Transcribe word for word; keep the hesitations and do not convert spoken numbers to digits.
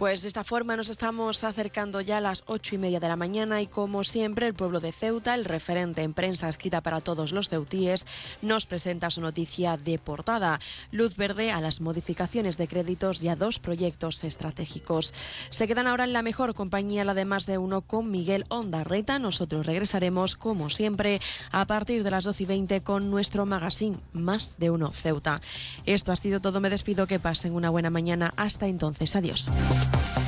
Pues de esta forma nos estamos acercando ya a las ocho y media de la mañana y como siempre el pueblo de Ceuta, el referente en prensa escrita para todos los ceutíes, nos presenta su noticia de portada. Luz verde a las modificaciones de créditos y a dos proyectos estratégicos. Se quedan ahora en la mejor compañía, la de Más de Uno, con Miguel Ondarreta. Nosotros regresaremos como siempre a partir de las doce y veinte con nuestro magazine Más de Uno Ceuta. Esto ha sido todo, me despido, que pasen una buena mañana. Hasta entonces, adiós.